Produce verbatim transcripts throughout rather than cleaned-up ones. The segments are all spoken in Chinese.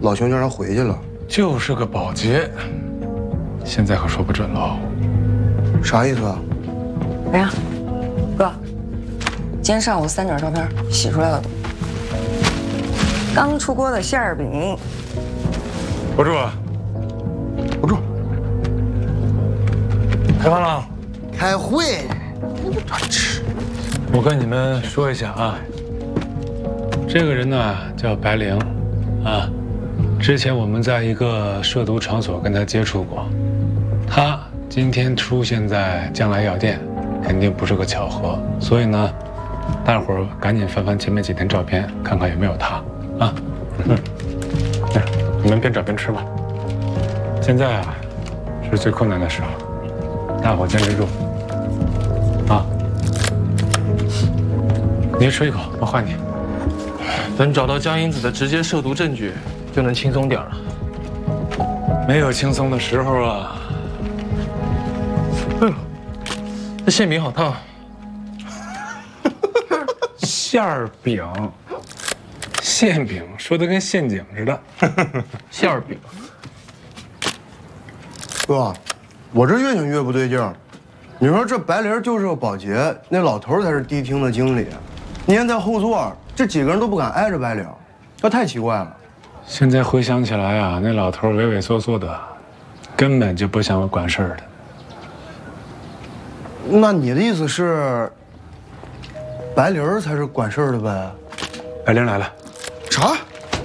老熊叫人回去了。 就是个保洁，现在可说不准喽。 啥意思啊？ 哎呀，哥，今天上午三卷照片洗出来了，刚出锅的馅儿饼。 不住， 不住， 开饭了。 开会。 我跟你们说一下啊，这个人呢叫白灵，啊，之前我们在一个涉毒场所跟他接触过，他今天出现在将来药店，肯定不是个巧合，所以呢，大伙儿赶紧翻翻前面几天照片，看看有没有他啊。嗯，来，你们边找边吃吧。现在啊，是最困难的时候，大伙坚持住，啊。你吃一口，我换你。 等找到江英子的直接涉毒证据，就能轻松点了。 没有轻松的时候啊。 哎呦，这馅饼好烫。 馅儿饼，馅饼说的跟陷阱似的。 馅儿饼。 哥，我这越想越不对劲儿。你说这白灵就是个保洁，那老头才是迪厅的经理。你看在后座，这几个人都不敢挨着白灵，这太奇怪了。 现在回想起来啊，那老头畏畏缩缩的，根本就不像管事儿的。 那你的意思是，白灵才是管事儿的呗？ 白灵来了。 啥？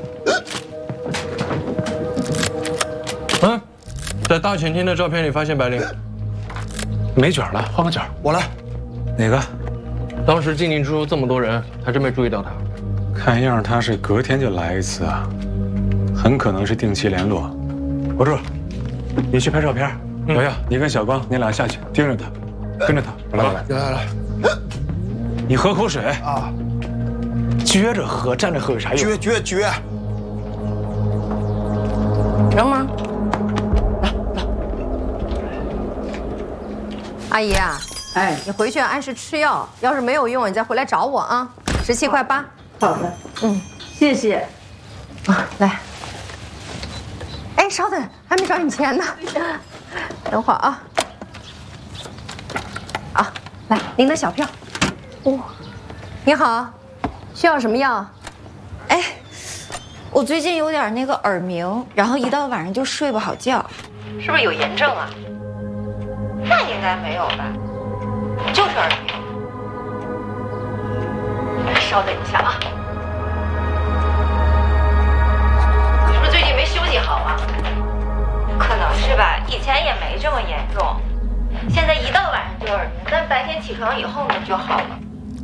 嗯，在大前厅的照片里发现白灵。 没卷了，换个卷。 我来。 哪个？ 当时进进出出这么多人，还真没注意到他。 看样他是隔天就来一次啊，很可能是定期联络。博柱，你去拍照片。瑶瑶，你跟小光，你俩下去盯着他，跟着他。我来，我来， 来来来。 你喝口水啊。 撅着喝，站着喝有啥用？ 撅撅撅。 扔吗？来来。阿姨啊，哎，你回去按时吃药，要是没有用，你再回来找我啊。十七块八。 好的， 嗯， 谢谢。 啊，来。哎，稍等，还没找你钱呢。等会儿啊。啊，来，您的小票。哦，你好，需要什么药？ 哎，我最近有点那个耳鸣，然后一到晚上就睡不好觉， 是不是有炎症啊？ 那应该没有吧？就是耳鸣。 稍等一下啊。你是不是最近没休息好啊？ 可能是吧，以前也没这么严重，现在一到晚上就耳鸣，但白天起床以后呢就好了。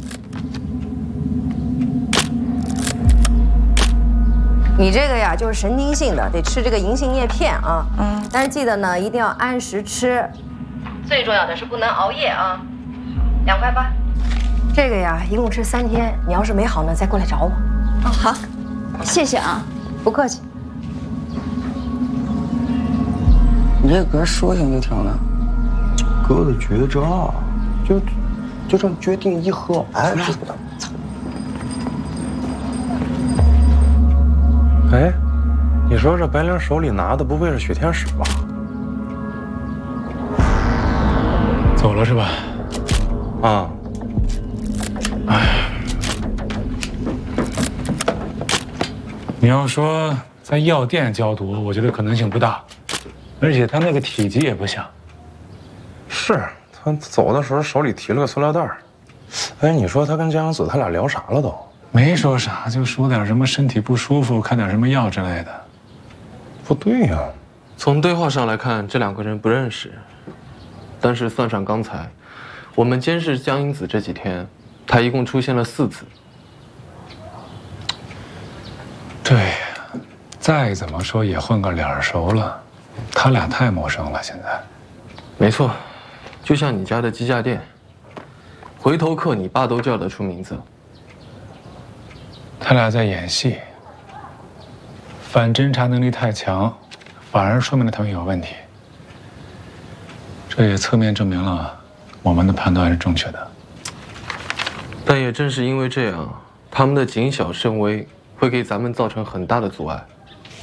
你这个呀就是神经性的，得吃这个银杏叶片啊。 嗯， 但是记得呢一定要按时吃，最重要的是不能熬夜啊。两块八。这个呀一共吃三天，你要是没好呢再过来找我。 哦，好，谢谢啊， 不客气。 你这歌说行就行了。哥的绝招，就就这么决定一喝，哎，不的。 哎，你说这白灵手里拿的不会是许天使吧？ 走了是吧？ 啊。 哎，你要说在药店交毒，我觉得可能性不大，而且他那个体积也不小。 是他走的时候手里提了个塑料袋儿。哎，你说他跟江阳子他俩聊啥了都？ 没说啥，就说点什么身体不舒服，开点什么药之类的。 不对呀， 从对话上来看，这两个人不认识。但是算上刚才，我们监视江英子这几天，他一共出现了四次。 对，再怎么说也混个脸熟了，他俩太陌生了。现在， 没错，就像你家的鸡架店，回头客你爸都叫得出名字。 他俩在演戏，反侦查能力太强，反而说明了他们有问题。这也侧面证明了我们的判断是正确的。 但也正是因为这样，他们的谨小慎微会给咱们造成很大的阻碍。